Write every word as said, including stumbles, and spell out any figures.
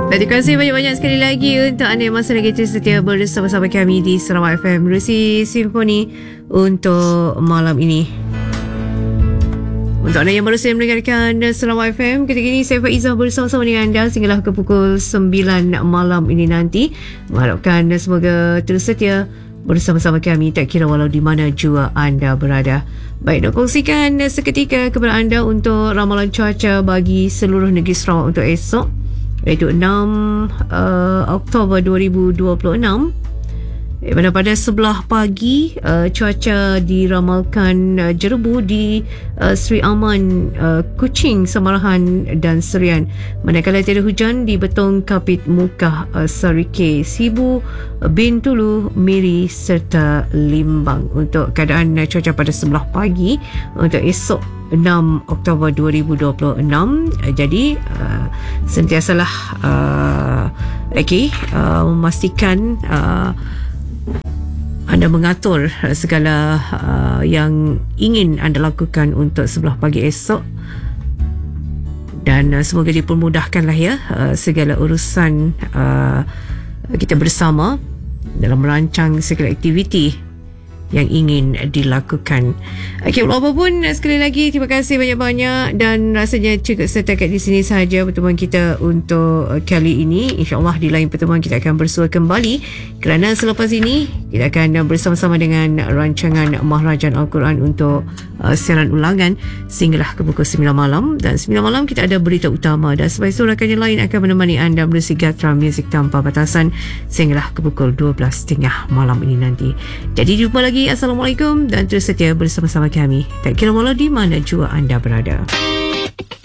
Dan terima kasih banyak-banyak sekali lagi untuk anda yang masih lagi setia bersama-sama kami di Sarawak F M Menerusi Simfoni untuk malam ini. Untuk anda yang baru saja mendengarkan Sarawak F M, ketika ini saya Faizah bersama-sama dengan anda sehinggalah ke pukul sembilan malam ini nanti. Mengharapkan semoga terus setia bersama-sama kami tak kira walau di mana jua anda berada. Baik, nak kongsikan seketika kepada anda untuk ramalan cuaca bagi seluruh negeri Sarawak untuk esok, iaitu enam uh, Oktober dua ribu dua puluh enam. Pada pada sebelah pagi, uh, cuaca diramalkan uh, jerebu di uh, Sri Aman, uh, Kuching, Samarahan dan Serian. Manakala tiada hujan di Betong, Kapit, Mukah, uh, Sarike, Sibu, Bintulu, Miri serta Limbang. Untuk keadaan uh, cuaca pada sebelah pagi untuk esok enam Oktober dua ribu dua puluh enam. Uh, jadi uh, sentiasalah uh, okay, uh, memastikan uh, anda mengatur segala uh, yang ingin anda lakukan untuk sebelah pagi esok, dan uh, semoga dipermudahkanlah ya uh, segala urusan uh, kita bersama dalam merancang segala aktiviti yang ingin dilakukan. Okey, walaupun sekali lagi terima kasih banyak-banyak, dan rasanya cukup setakat di sini sahaja pertemuan kita untuk kali ini. InsyaAllah di lain pertemuan kita akan bersua kembali, kerana selepas ini kita akan bersama-sama dengan rancangan Mahrajan Al-Quran untuk uh, siaran ulangan sehinggalah ke pukul sembilan malam. Dan sembilan malam kita ada berita utama, dan sebagai surakan yang lain akan menemani anda menerusi Gatra Muzik Tanpa Batasan sehinggalah ke pukul dua belas tiga puluh malam ini nanti. Jadi jumpa lagi. Assalamualaikum, dan terus setia bersama-sama kami tak kira walau di mana jua anda berada.